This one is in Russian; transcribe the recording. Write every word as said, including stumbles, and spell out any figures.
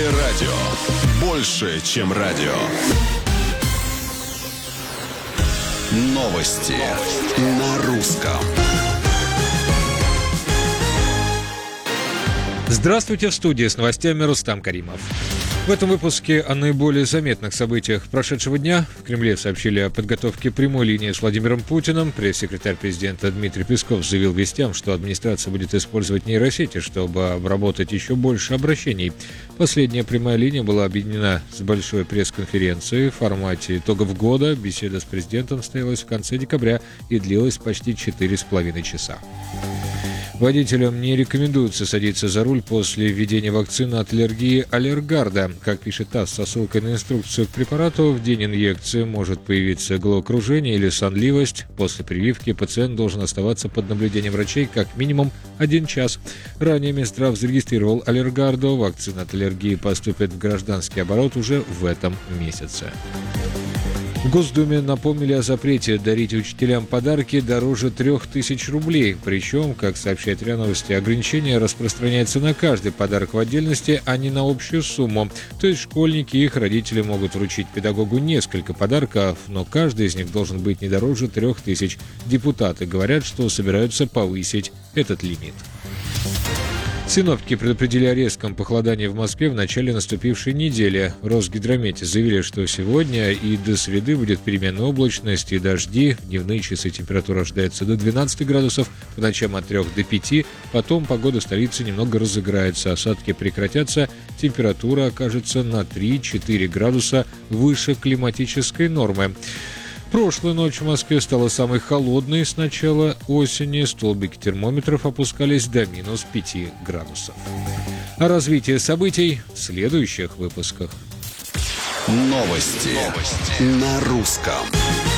радио. Больше, чем радио. Новости на русском. Здравствуйте, в студии с новостями Рустам Каримов. В этом выпуске о наиболее заметных событиях прошедшего дня. В Кремле сообщили о подготовке прямой линии с Владимиром Путиным. Пресс-секретарь президента Дмитрий Песков заявил вестям, что администрация будет использовать нейросети, чтобы обработать еще больше обращений. Последняя прямая линия была объединена с большой пресс-конференцией в формате итогов года. Беседа с президентом состоялась в конце декабря и длилась почти четыре с половиной часа. Водителям не рекомендуется садиться за руль после введения вакцины от аллергии Аллергарда. Как пишет ТАСС со ссылкой на инструкцию к препарату, в день инъекции может появиться головокружение или сонливость. После прививки пациент должен оставаться под наблюдением врачей как минимум один час. Ранее Минздрав зарегистрировал Аллергарду. Вакцина от аллергии поступит в гражданский оборот уже в этом месяце. В Госдуме напомнили о запрете дарить учителям подарки дороже трех тысяч рублей. Причем, как сообщает РИА Новости, ограничение распространяется на каждый подарок в отдельности, а не на общую сумму. То есть школьники и их родители могут вручить педагогу несколько подарков, но каждый из них должен быть не дороже трех тысяч. Депутаты говорят, что собираются повысить этот лимит. Синоптики предупредили о резком похолодании в Москве в начале наступившей недели. В Росгидромете заявили, что сегодня и до среды будет переменная облачность и дожди. В дневные часы температура ожидается до двенадцати градусов, по ночам от трёх до пяти. Потом погода в столице немного разыграется, осадки прекратятся, температура окажется на три-четыре градуса выше климатической нормы. Прошлая ночь в Москве стала самой холодной с начала осени. Столбики термометров опускались до минус пяти градусов. О развитии событий в следующих выпусках. Новости, Новости. на русском.